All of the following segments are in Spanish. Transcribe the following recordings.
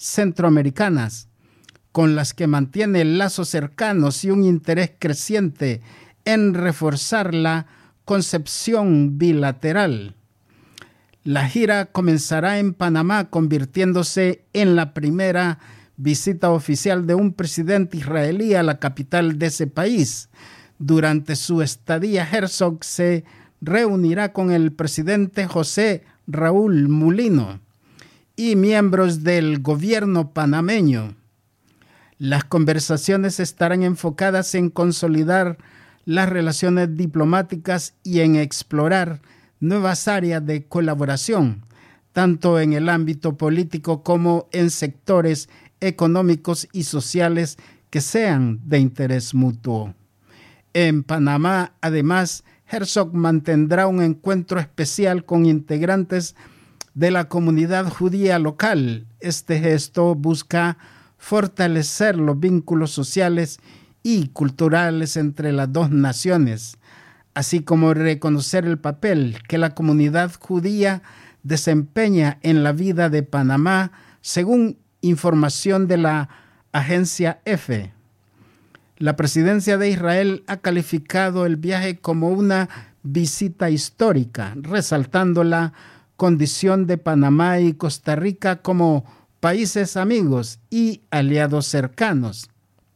centroamericanas, con las que mantiene lazos cercanos y un interés creciente en reforzar la concepción bilateral. La gira comenzará en Panamá, convirtiéndose en la primera visita oficial de un presidente israelí a la capital de ese país. Durante su estadía, Herzog se reunirá con el presidente José Raúl Mulino y miembros del gobierno panameño. Las conversaciones estarán enfocadas en consolidar las relaciones diplomáticas y en explorar nuevas áreas de colaboración, tanto en el ámbito político como en sectores económicos y sociales que sean de interés mutuo. En Panamá, además, Herzog mantendrá un encuentro especial con integrantes de la comunidad judía local. Este gesto busca fortalecer los vínculos sociales y culturales entre las dos naciones, así como reconocer el papel que la comunidad judía desempeña en la vida de Panamá, según información de la agencia EFE. La presidencia de Israel ha calificado el viaje como una visita histórica, resaltando la condición de Panamá y Costa Rica como países amigos y aliados cercanos.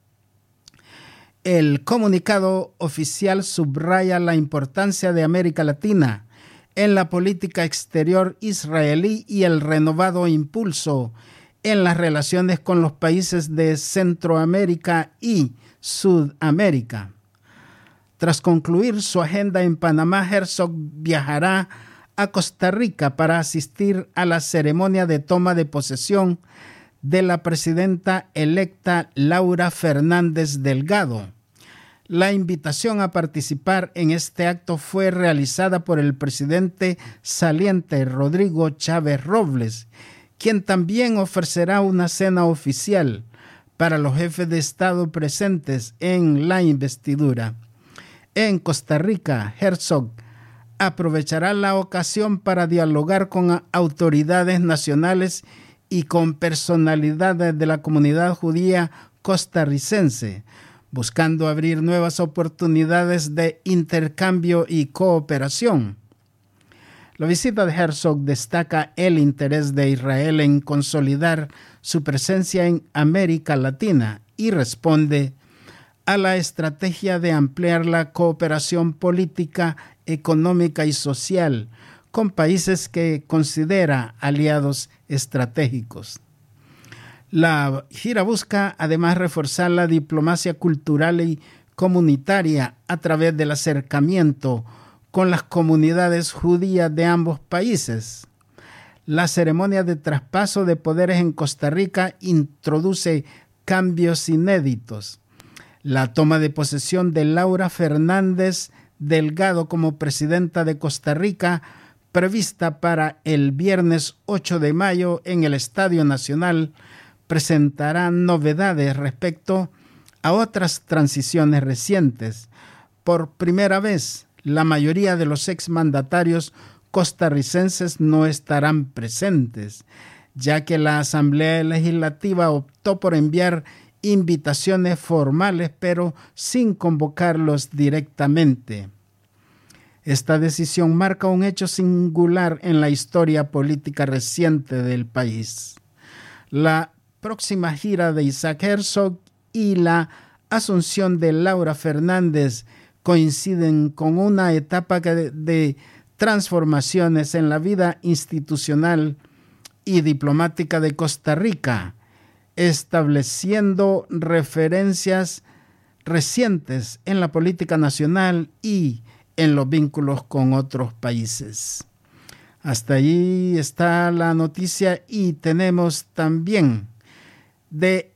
El comunicado oficial subraya la importancia de América Latina en la política exterior israelí y el renovado impulso en las relaciones con los países de Centroamérica y Sudamérica. Tras concluir su agenda en Panamá, Herzog viajará a Costa Rica para asistir a la ceremonia de toma de posesión de la presidenta electa Laura Fernández Delgado. La invitación a participar en este acto fue realizada por el presidente saliente Rodrigo Chávez Robles, quien también ofrecerá una cena oficial para los jefes de Estado presentes en la investidura. En Costa Rica, Herzog aprovechará la ocasión para dialogar con autoridades nacionales y con personalidades de la comunidad judía costarricense, buscando abrir nuevas oportunidades de intercambio y cooperación. La visita de Herzog destaca el interés de Israel en consolidar su presencia en América Latina y responde a la estrategia de ampliar la cooperación política, económica y social con países que considera aliados estratégicos. La gira busca además reforzar la diplomacia cultural y comunitaria a través del acercamiento con las comunidades judías de ambos países. La ceremonia de traspaso de poderes en Costa Rica introduce cambios inéditos. La toma de posesión de Laura Fernández Delgado como presidenta de Costa Rica, prevista para el viernes 8 de mayo en el Estadio Nacional, presentará novedades respecto a otras transiciones recientes. Por primera vez, la mayoría de los exmandatarios costarricenses no estarán presentes, ya que la Asamblea Legislativa optó por enviar invitaciones formales, pero sin convocarlos directamente. Esta decisión marca un hecho singular en la historia política reciente del país. La próxima gira de Isaac Herzog y la asunción de Laura Fernández coinciden con una etapa de transformaciones en la vida institucional y diplomática de Costa Rica, estableciendo referencias recientes en la política nacional y en los vínculos con otros países. Hasta allí está la noticia y tenemos también de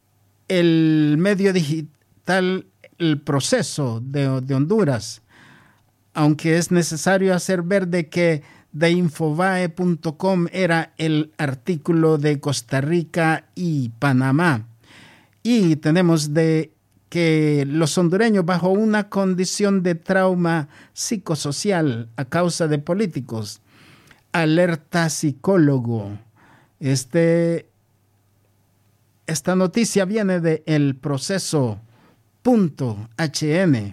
el medio digital El Proceso de Honduras, aunque es necesario hacer ver de que de Infobae.com era el artículo de Costa Rica y Panamá. Y tenemos de que los hondureños bajo una condición de trauma psicosocial a causa de políticos. Alerta psicólogo. Este Esta noticia viene de elproceso.hn.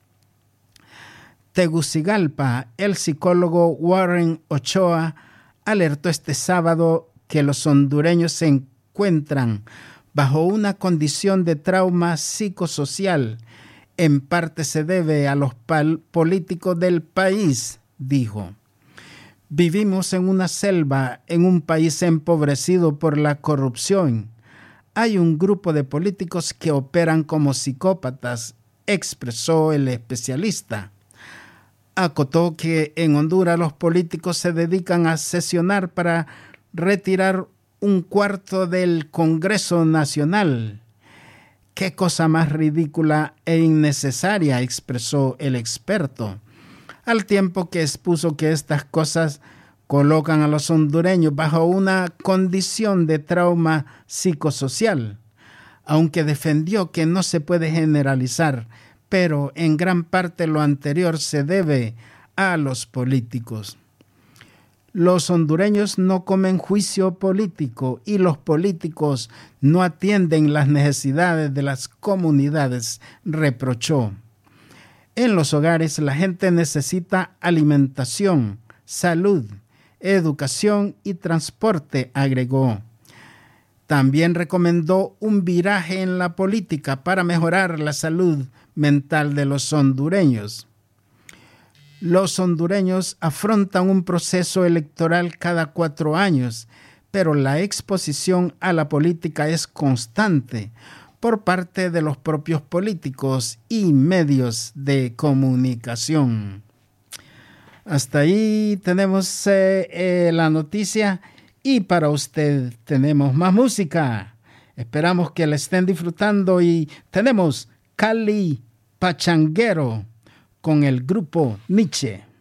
Tegucigalpa, el psicólogo Warren Ochoa alertó este sábado que los hondureños se encuentran bajo una condición de trauma psicosocial. En parte se debe a los políticos del país, dijo. Vivimos en una selva, en un país empobrecido por la corrupción. Hay un grupo de políticos que operan como psicópatas, expresó el especialista. Acotó que en Honduras los políticos se dedican a sesionar para retirar un cuarto del Congreso Nacional. ¡Qué cosa más ridícula e innecesaria!, expresó el experto, al tiempo que expuso que estas cosas colocan a los hondureños bajo una condición de trauma psicosocial, aunque defendió que no se puede generalizar, pero en gran parte lo anterior se debe a los políticos. Los hondureños no comen juicio político y los políticos no atienden las necesidades de las comunidades, reprochó. En los hogares la gente necesita alimentación, salud, educación y transporte, agregó. También recomendó un viraje en la política para mejorar la salud mental de los hondureños. Los hondureños afrontan un proceso electoral cada 4 años, pero la exposición a la política es constante por parte de los propios políticos y medios de comunicación. Hasta ahí tenemos la noticia y para usted tenemos más música. Esperamos que la estén disfrutando y tenemos Cali Pachanguero con el grupo Nietzsche.